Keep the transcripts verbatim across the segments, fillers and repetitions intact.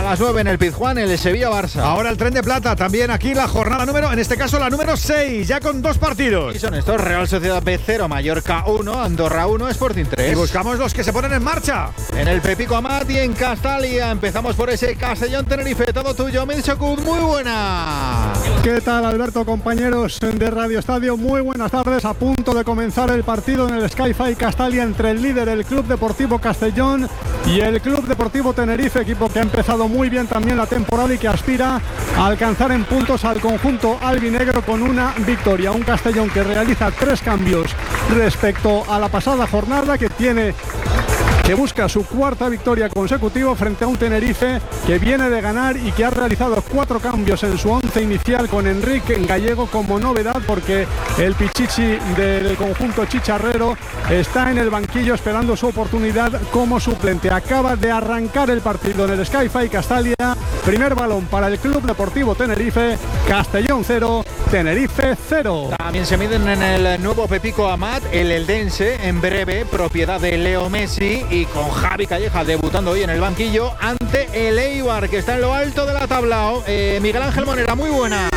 las nueve en el Pizjuán, el Sevilla-Barça. Ahora el tren de plata, también aquí la jornada número, en este caso la número seis, ya con dos partidos. Y son estos: Real Sociedad B cero, Mallorca uno, Andorra uno, Sporting tres. Y buscamos los que se ponen en marcha. En el Pepico Amat y en Castalia. Empezamos por ese Castellón-Tenerife. Todo tuyo, Milchocud, muy buena. ¿Qué tal, Alberto, compañeros de Radio Estadio? Muy buenas tardes. A punto de comenzar el partido en el Sky-Fi Castalia entre el líder, el Club Deportivo Castellón, y el Club Deportivo Tenerife, equipo que ha empezado muy bien también la temporada y que aspira a alcanzar en puntos al conjunto albinegro con una victoria. Un Castellón que realiza tres cambios respecto a la pasada jornada, que tiene que busca su cuarta victoria consecutiva frente a un Tenerife que viene de ganar y que ha realizado cuatro cambios en su once inicial, con Enrique Gallego como novedad, porque el Pichichi del conjunto chicharrero está en el banquillo esperando su oportunidad como suplente. Acaba de arrancar el partido en el Sky-Fi Castalia. Primer balón para el Club Deportivo Tenerife. Castellón cero, Tenerife cero. También se miden en el nuevo Pepico Amat, el Eldense, en breve, propiedad de Leo Messi, y con Javi Calleja debutando hoy en el banquillo ante el Eibar, que está en lo alto de la tabla. Eh, Miguel Ángel Monera, muy buena.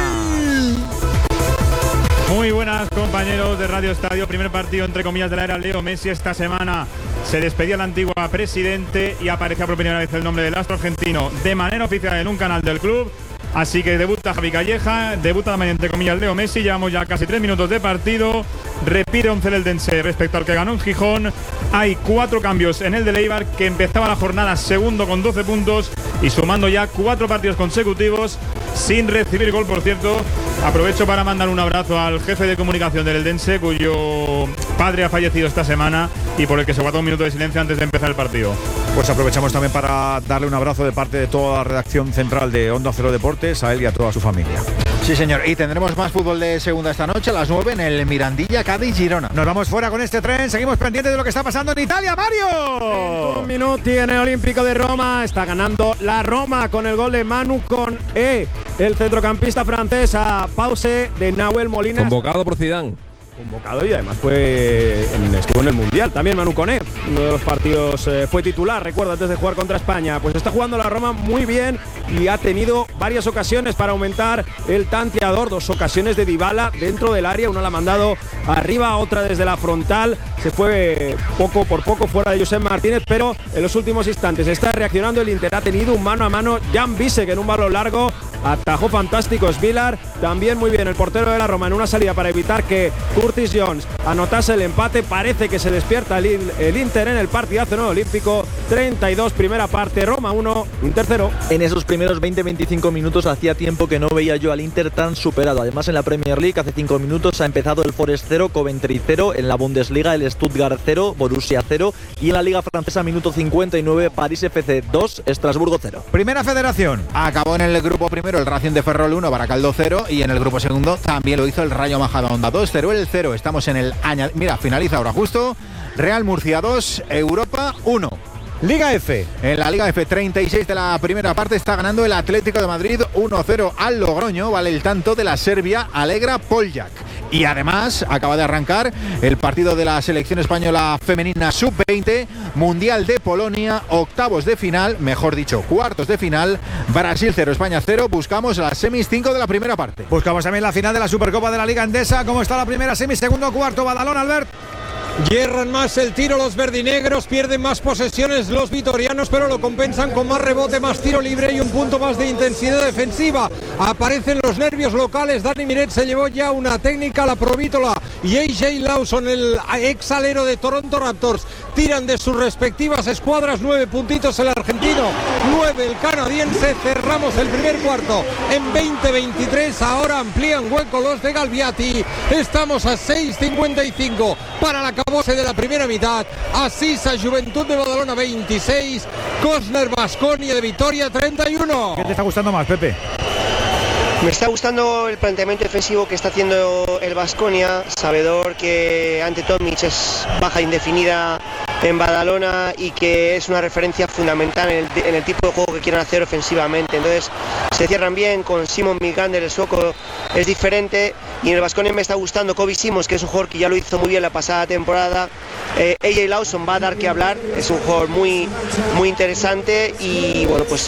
Muy buenas, compañeros de Radio Estadio. Primer partido, entre comillas, de la era Leo Messi. Esta semana se despedía el antiguo presidente y aparecía por primera vez el nombre del astro argentino de manera oficial en un canal del club. Así que debuta Javi Calleja, debuta también, entre comillas, Leo Messi. Llevamos ya casi tres minutos de partido. Repite once el Eldense respecto al que ganó en Gijón. Hay cuatro cambios en el de Eibar, que empezaba la jornada segundo con doce puntos y sumando ya cuatro partidos consecutivos sin recibir gol, por cierto. Aprovecho para mandar un abrazo al jefe de comunicación del Eldense, cuyo padre ha fallecido esta semana y por el que se guarda un minuto de silencio antes de empezar el partido. Pues aprovechamos también para darle un abrazo de parte de toda la redacción central de Onda Cero Deportes, a él y a toda su familia. Sí, señor. Y tendremos más fútbol de segunda esta noche a las nueve en el Mirandilla, Cádiz, Girona. Nos vamos fuera con este tren. Seguimos pendientes de lo que está pasando en Italia, Mario. Un minuto en el Olímpico de Roma. Está ganando la Roma con el gol de Manu Koné, el centrocampista francés, a pause de Nahuel Molina. Convocado por Zidane. Convocado y además fue en, estuvo en el Mundial también Manu Koné. Uno de los partidos eh, fue titular, recuerdo, antes de jugar contra España. Pues está jugando la Roma muy bien y ha tenido varias ocasiones para aumentar el tanteador. Dos ocasiones de Dybala dentro del área, una la ha mandado arriba, otra desde la frontal. Se fue poco por poco fuera de Josep Martínez, pero en los últimos instantes está reaccionando el Inter. Ha tenido un mano a mano Jan Bisek en un balón largo. Atajó fantástico Svilar. También muy bien el portero de la Roma en una salida para evitar que Curtis Jones anotase el empate. Parece que se despierta el, el Inter en el partidazo en el Olímpico. treinta y dos, primera parte, Roma uno, Inter cero. En esos primeros veinte a veinticinco minutos hacía tiempo que no veía yo al Inter tan superado. Además, en la Premier League hace cinco minutos ha empezado el Forest cero, Coventry cero. En la Bundesliga el Stuttgart cero, Borussia cero. Y en la Liga Francesa, minuto cincuenta y nueve, París F C dos, Estrasburgo cero. Primera Federación. Acabó en el grupo primero el Racing de Ferrol uno, Baracaldo cero, y en el grupo segundo también lo hizo el Rayo Majadahonda dos cero, el cero. Estamos en el año. Mira, finaliza ahora justo. Real Murcia dos, Europa uno. Liga F. En la Liga F, treinta y seis de la primera parte, está ganando el Atlético de Madrid uno cero al Logroño. Vale el tanto de la Serbia Alegra Poljak. Y además acaba de arrancar el partido de la selección española femenina sub veinte, Mundial de Polonia, octavos de final, mejor dicho, cuartos de final. Brasil cero, España cero. Buscamos las semis cinco de la primera parte. Buscamos también la final de la Supercopa de la Liga Endesa. ¿Cómo está la primera semi, segundo, cuarto? Badalón, Albert. Hierran más el tiro los verdinegros, pierden más posesiones los vitorianos, pero lo compensan con más rebote, más tiro libre y un punto más de intensidad defensiva. Aparecen los nervios locales. Dani Miret se llevó ya una técnica, la Provítola y A J Lawson, el ex alero de Toronto Raptors, tiran de sus respectivas escuadras. Nueve puntitos el argentino, nueve el canadiense. Cerramos el primer cuarto en veinte veintitrés. Ahora amplían hueco los de Galviati. Estamos a seis cincuenta y cinco para la acabose de la primera mitad. Asisa Juventud de Badalona veintiséis, Cosner Baskonia de Vitoria treinta y uno. ¿Qué te está gustando más, Pepe? Me está gustando el planteamiento defensivo que está haciendo el Baskonia, sabedor que ante Tomic es baja indefinida en Badalona y que es una referencia fundamental en el, en el tipo de juego que quieren hacer ofensivamente. Entonces se cierran bien con Simon Mikander, el sueco es diferente, y en el Baskonia me está gustando Kobe Simons, que es un jugador que ya lo hizo muy bien la pasada temporada. eh, A J Lawson va a dar que hablar, es un jugador muy, muy interesante y bueno, pues